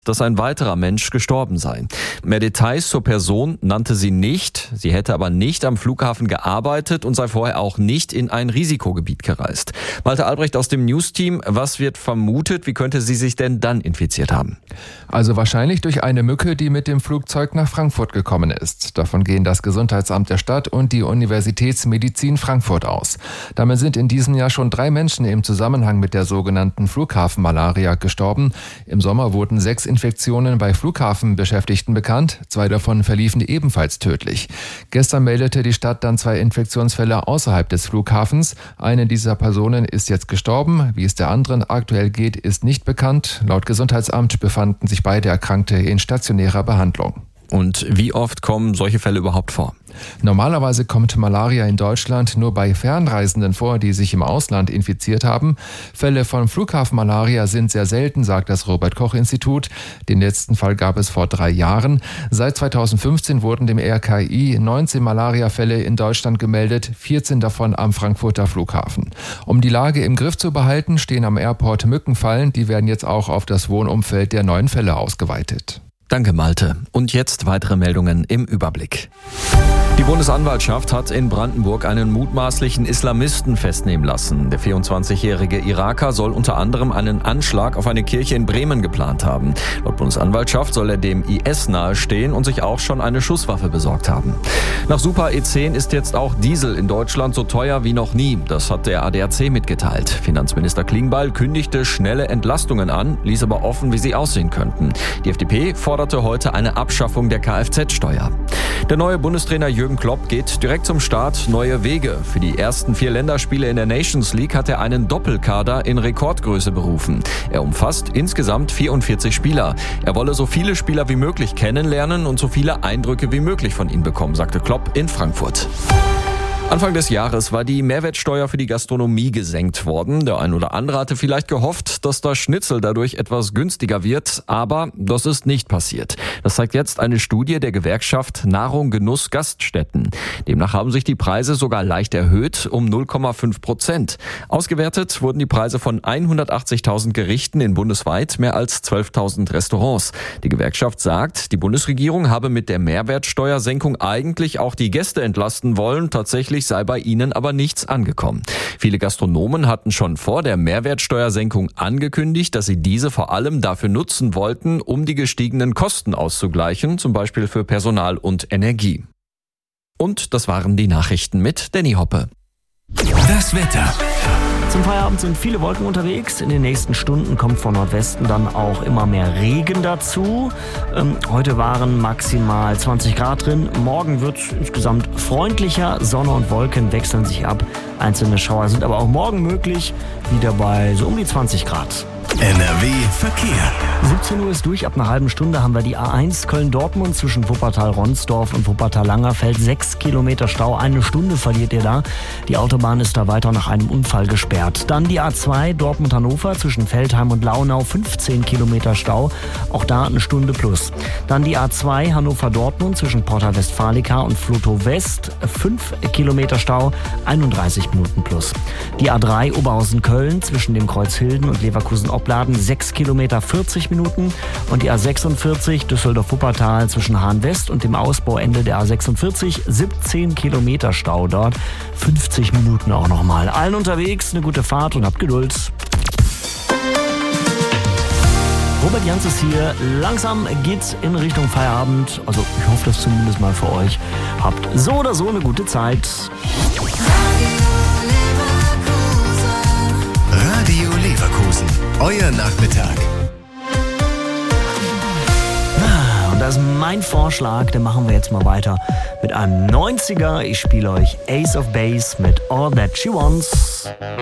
dass ein weiterer Mensch gestorben sei. Mehr Details zur Person nannte sie nicht. Sie hätte aber nicht am Flughafen gearbeitet und sei vorher auch nicht in ein Risikogebiet gereist. Malte Albrecht aus dem News-Team, was wird vermutet? Wie könnte sie sich denn dann infiziert haben? Also wahrscheinlich durch eine Mücke, die mit dem Flugzeug nach Frankfurt gekommen ist. Davon gehen das Gesundheitsamt der Stadt und die Universitätsmedizin Frankfurt aus. Damit sind in diesem Jahr schon 3 Menschen im Zusammenhang mit der sogenannten Flughafenmalaria gestorben. Im Sommer wurden 6 Infektionen bei Flughafenbeschäftigten bekannt. 2 davon verliefen ebenfalls tödlich. Gestern meldete die Stadt dann 2 Infektionsfälle außerhalb des Flughafens. Eine dieser Personen ist jetzt gestorben. Wie es der anderen aktuell geht, ist nicht bekannt. Laut Gesundheitsamt befanden sich beide Erkrankte in stationärer Behandlung. Und wie oft kommen solche Fälle überhaupt vor? Normalerweise kommt Malaria in Deutschland nur bei Fernreisenden vor, die sich im Ausland infiziert haben. Fälle von Flughafenmalaria sind sehr selten, sagt das Robert-Koch-Institut. Den letzten Fall gab es vor 3 Jahren. Seit 2015 wurden dem RKI 19 Malariafälle in Deutschland gemeldet, 14 davon am Frankfurter Flughafen. Um die Lage im Griff zu behalten, stehen am Airport Mückenfallen. Die werden jetzt auch auf das Wohnumfeld der neuen Fälle ausgeweitet. Danke, Malte. Und jetzt weitere Meldungen im Überblick. Die Bundesanwaltschaft hat in Brandenburg einen mutmaßlichen Islamisten festnehmen lassen. Der 24-jährige Iraker soll unter anderem einen Anschlag auf eine Kirche in Bremen geplant haben. Laut Bundesanwaltschaft soll er dem IS nahestehen und sich auch schon eine Schusswaffe besorgt haben. Nach Super E10 ist jetzt auch Diesel in Deutschland so teuer wie noch nie. Das hat der ADAC mitgeteilt. Finanzminister Klingbeil kündigte schnelle Entlastungen an, ließ aber offen, wie sie aussehen könnten. Die FDP forderte heute eine Abschaffung der Kfz-Steuer. Der neue Bundestrainer Jürgen Klopp geht direkt zum Start neue Wege. Für die ersten 4 Länderspiele in der Nations League hat er einen Doppelkader in Rekordgröße berufen. Er umfasst insgesamt 44 Spieler. Er wolle so viele Spieler wie möglich kennenlernen und so viele Eindrücke wie möglich von ihnen bekommen, sagte Klopp in Frankfurt. Anfang des Jahres war die Mehrwertsteuer für die Gastronomie gesenkt worden. Der ein oder andere hatte vielleicht gehofft, dass das Schnitzel dadurch etwas günstiger wird, aber das ist nicht passiert. Das zeigt jetzt eine Studie der Gewerkschaft Nahrung, Genuss, Gaststätten. Demnach haben sich die Preise sogar leicht erhöht, um 0,5%. Ausgewertet wurden die Preise von 180.000 Gerichten in bundesweit mehr als 12.000 Restaurants. Die Gewerkschaft sagt, die Bundesregierung habe mit der Mehrwertsteuersenkung eigentlich auch die Gäste entlasten wollen. Tatsächlich sei bei ihnen aber nichts angekommen. Viele Gastronomen hatten schon vor der Mehrwertsteuersenkung angekündigt, dass sie diese vor allem dafür nutzen wollten, um die gestiegenen Kosten auszugleichen, zum Beispiel für Personal und Energie. Und das waren die Nachrichten mit Danny Hoppe. Das Wetter. Zum Feierabend sind viele Wolken unterwegs. In den nächsten Stunden kommt von Nordwesten dann auch immer mehr Regen dazu. Heute waren maximal 20 Grad drin. Morgen wird es insgesamt freundlicher. Sonne und Wolken wechseln sich ab. Einzelne Schauer sind aber auch morgen möglich. Wieder bei so um die 20 Grad. NRW Verkehr. 17 Uhr ist durch. Ab einer halben Stunde haben wir die A1 Köln-Dortmund zwischen Wuppertal-Ronsdorf und Wuppertal-Langerfeld. 6 Kilometer Stau. 1 Stunde verliert ihr da. Die Autobahn ist da weiter nach einem Unfall gesperrt. Dann die A2 Dortmund-Hannover zwischen Feldheim und Launau. 15 Kilometer Stau. Auch da 1 Stunde plus. Dann die A2 Hannover-Dortmund zwischen Porta Westfalica und Flotow West. 5 Kilometer Stau. 31 Minuten plus. Die A3 Oberhausen-Köln zwischen dem Kreuz Hilden und Leverkusen-Opladen 6 Kilometer 40 Minuten und die A46 Düsseldorf-Wuppertal zwischen Hahn-West und dem Ausbauende der A46 17 Kilometer Stau dort, 50 Minuten auch nochmal. Allen unterwegs eine gute Fahrt und habt Geduld. Robert Jans ist hier. Langsam geht's in Richtung Feierabend. Also ich hoffe das zumindest mal für euch. Habt so oder so eine gute Zeit. Radio Leverkusen. Euer Nachmittag. Und das ist mein Vorschlag, den machen wir jetzt mal weiter mit einem 90er. Ich spiele euch Ace of Base mit All That She Wants.